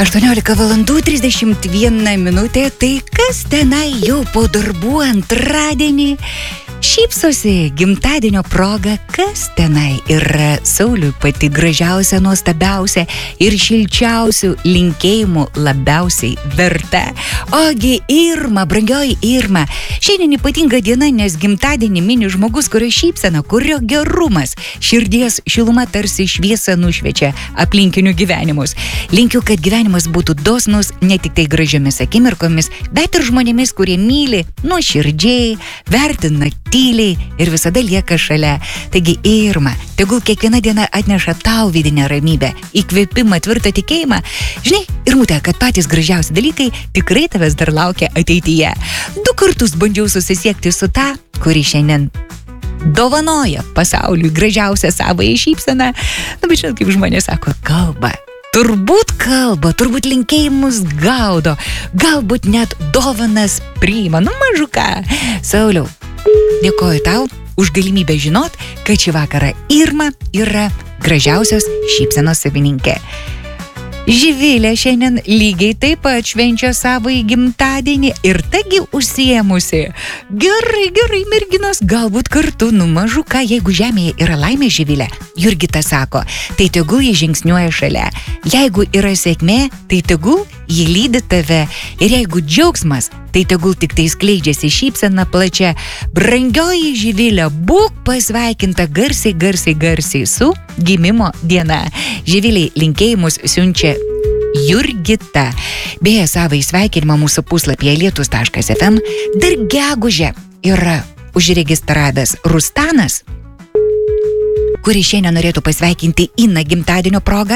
18:31, tai kas tenai jau po darbų antradienį šypsosi gimtadienio proga, kas tenai yra Sauliui pati gražiausia, nuostabiausia ir šilčiausių linkėjimų labiausiai verta. Ogi Irma, brangioji Irma, šiandien ypatinga diena, nes gimtadienį mini žmogus, kurio šypsena, kurio gerumas, širdies šiluma tarsi šviesa nušviečia aplinkinių gyvenimus. Linkiu, kad gyvenimas būtų dosnus ne tik tai gražiomis akimirkomis, bet ir žmonėmis, kurie myli nuoširdžiai, vertina tyliai ir visada lieka šalia. Taigi, Irma, tegul kiekviena diena atneša tau vidinę ramybę, įkvėpimą, tvirtą tikėjimą. Žinai, Irmute, kad patys gražiausi dalykai tikrai tavęs dar laukia ateityje. 2 kartus bandžiau susisiekti su ta, kuri šiandien dovanoja pasauliui gražiausią savąją šypseną. Bet žinot, kaip žmonės sako, kalba. Turbūt linkėjimus gaudo, galbūt net dovanas priima. Mažuką. Sauliau, dėkoju tau už galimybę žinot, kad šį vakarą Irma yra gražiausios šypsenos savininkė. Živilė šiandien lygiai taip pat švenčia savąjį gimtadienį ir tagi užsiėmusi. Gerai, merginos, galbūt kartu, mažu ką, jeigu žemėje yra laimė, Živilė, Jurgita sako, tai tegul jį žingsniuoja šalia. Jeigu yra sėkmė, tai tegul jį lydi tave. Ir jeigu džiaugsmas, tai tegul tik tai skleidžiasi šypsena plačia. Brangioji Živilė, būk pasveikinta garsiai su gimimo diena. Živiliai linkėjimus siunčia Jurgita. Beje, savai sveikinimą mūsų puslapyje lietus.fm dar gegužę yra užregistravęs Rustanas, kuris šiandien norėtų pasveikinti Iną gimtadienio progą.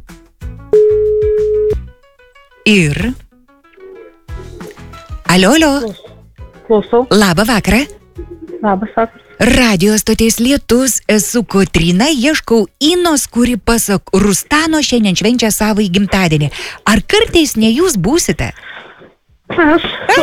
Ir... Alio. Klausau. Labą vakarą. Labas vakaras. Radio stoties Lietus, esu Kotryna, ieškau Inos, kuri pasak Rustano šiandien švenčia savąjį gimtadienį. Ar kartais ne jūs būsite? Aš.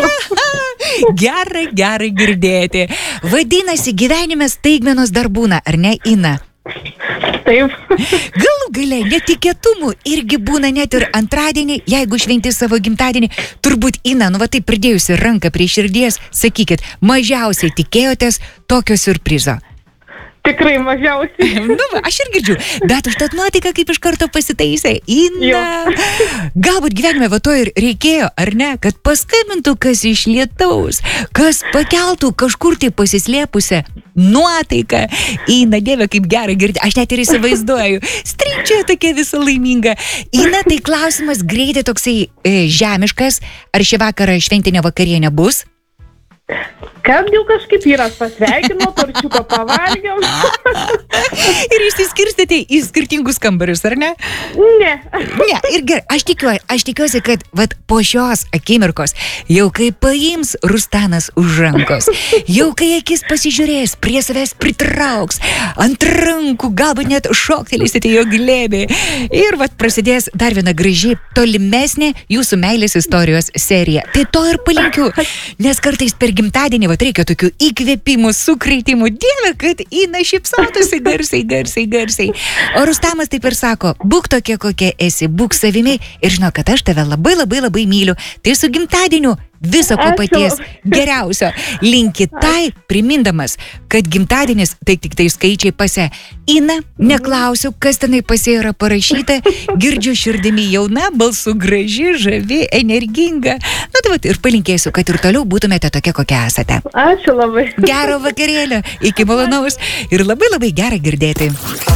Gerai girdėti. Vadinasi, gyvenime staigmenos dar būna, ar ne, Ina? Taip. Galų gale netikėtumų irgi būna net ir antradienį, jeigu šventi savo gimtadienį. Turbūt, Ina, taip pridėjusi ranką prie širdies, sakykit, mažiausiai tikėjotės tokio siurprizo. Tikrai mažiausiai. Aš ir girdžiu, bet užtat nuotaika kaip iš karto pasitaisė. Ina, galbūt gyvenime va to ir reikėjo, ar ne, kad paskambintų kas iš lietaus, kas pakeltų kažkur tai pasislėpusią nuotaiką. Ina, Dieve, kaip gerai girdėti, aš net ir įsivaizduoju. Stryčia tokia visa laiminga. Ina, tai klausimas greitai toksai žemiškas, ar šį vakarą šventinė vakarienė bus? Kad jau kažkaip yra pasveikino, torčiuko pavalgiau. Ir išsiskirstėte į skirtingus kambarius, ar ne? Ne, ir gerai, aš tikiuosi, kad po šios akimirkos, jau kai paims Rustanas už rankos, jau kai akis pasižiūrės, prie savęs pritrauks, ant rankų, galbūt net šoktelėsite jo glėbį. Ir prasidės dar viena graži, tolimesnė jūsų meilės istorijos serija. Tai to ir palinkiu, nes kartais per gimtadienį reikia tokių įkvėpimų, sukreitimų. Dieve, kad Ina šypsotųsi garsiai. O Rustamas taip ir sako, būk tokia, kokia esi, būk savimi ir žinau, kad aš tave labai myliu. Tai su gimtadieniu viso ko paties geriausio. Linki tai, primindamas, kad gimtadienis tai tik tai skaičiai pase. Ina, neklausiu, kas tenai pase yra parašyta, girdžiu širdimi jauna, balsu graži, žavi, energinga. Ir palinkėsiu, kad ir toliau būtumėte tokia, kokia esate. Ačiū labai. Gero vakarėlio, iki malonaus ir labai gera girdėti.